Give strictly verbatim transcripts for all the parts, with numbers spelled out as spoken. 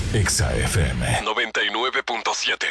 Exa F M noventa y nueve punto siete.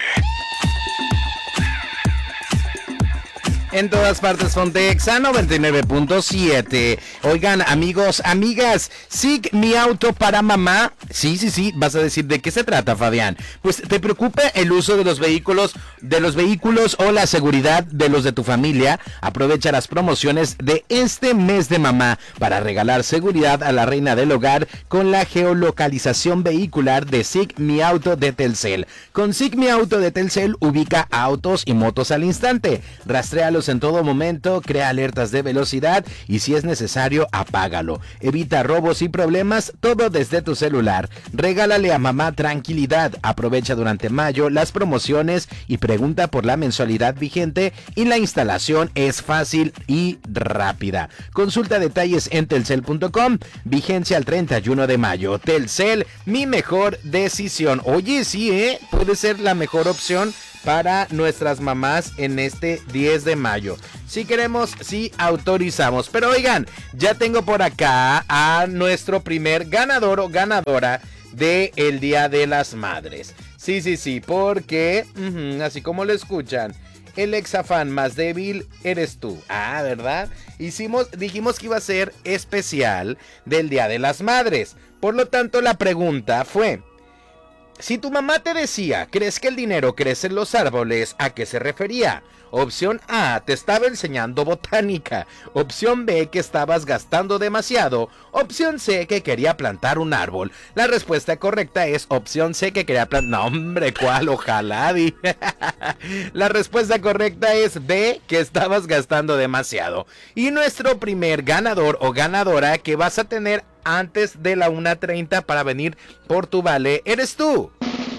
En todas partes, Ponte Exa noventa y nueve punto siete. Oigan, amigos, amigas, S I C Mi Auto para Mamá. Sí, sí, sí, vas a decir, ¿de qué se trata, Fabián? Pues, ¿te preocupa el uso de los vehículos, de los vehículos o la seguridad de los de tu familia? Aprovecha las promociones de este mes de mamá para regalar seguridad a la reina del hogar con la geolocalización vehicular de S I C Mi Auto de Telcel. Con S I C Mi Auto de Telcel ubica autos y motos al instante. Rastréalos en todo momento, crea alertas de velocidad y si es necesario, apágalo. Evita robos y problemas, todo desde tu celular. Regálale a mamá tranquilidad. Aprovecha durante mayo las promociones y pregunta por la mensualidad vigente y la instalación es fácil y rápida. Consulta detalles en telcel punto com. Vigencia al treinta y uno de mayo. Telcel, mi mejor decisión. Oye, sí, ¿eh? Puede ser la mejor opción para nuestras mamás en este diez de mayo. Si queremos, si autorizamos. Pero oigan, ya tengo por acá a nuestro primer ganador o ganadora de el Día de las Madres. Sí, sí, sí, porque, uh-huh, así como lo escuchan, el exafán más débil eres tú. Ah, ¿verdad? Hicimos, dijimos que iba a ser especial del Día de las Madres. Por lo tanto, la pregunta fue: si tu mamá te decía, ¿crees que el dinero crece en los árboles? ¿A qué se refería? Opción A, te estaba enseñando botánica. Opción B, que estabas gastando demasiado. Opción C, que quería plantar un árbol. La respuesta correcta es opción C, que quería plantar... No, hombre, ¿cuál? Ojalá, di. La respuesta correcta es B, que estabas gastando demasiado. Y nuestro primer ganador o ganadora que vas a tener antes de la una treinta para venir por tu vale, eres tú.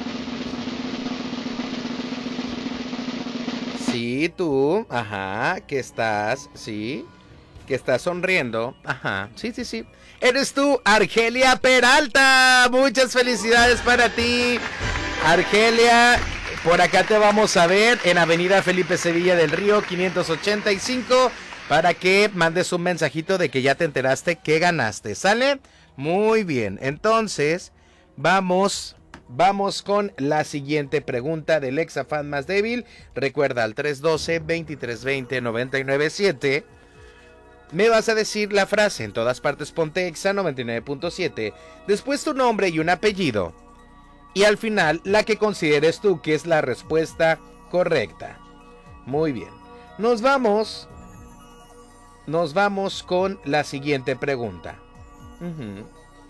Sí, tú, ajá, que estás, sí, que estás sonriendo, ajá, sí, sí, sí. Eres tú, Argelia Peralta. Muchas felicidades para ti, Argelia. Por acá te vamos a ver en Avenida Felipe Sevilla del Río quinientos ochenta y cinco. Para que mandes un mensajito de que ya te enteraste que ganaste, ¿sale? Muy bien, entonces vamos, vamos con la siguiente pregunta del exafán más débil. Recuerda al tres uno dos, dos tres dos cero, nueve nueve siete. Me vas a decir la frase en todas partes, Ponte Exa noventa y nueve punto siete. Después tu nombre y un apellido. Y al final la que consideres tú que es la respuesta correcta. Muy bien, nos vamos... Nos vamos con la siguiente pregunta. Uh-huh.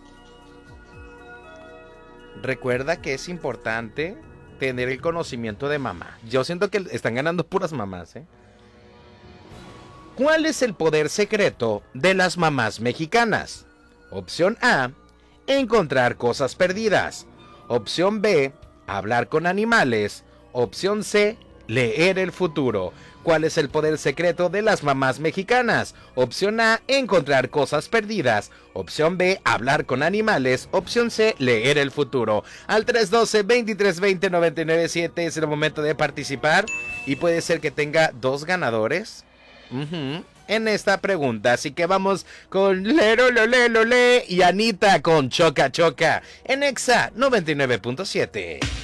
Recuerda que es importante tener el conocimiento de mamá. Yo siento que están ganando puras mamás, ¿eh? ¿Cuál es el poder secreto de las mamás mexicanas? Opción A, encontrar cosas perdidas. Opción B, hablar con animales. Opción C, leer el futuro. ¿Cuál es el poder secreto de las mamás mexicanas? Opción A, encontrar cosas perdidas. Opción B, hablar con animales. Opción C, leer el futuro. Al tres uno dos, dos tres dos cero, nueve nueve siete es el momento de participar. Y puede ser que tenga dos ganadores uh-huh, en esta pregunta. Así que vamos con Lero, lo, le, lo, le y Anita con Choca Choca en Exa noventa y nueve punto siete.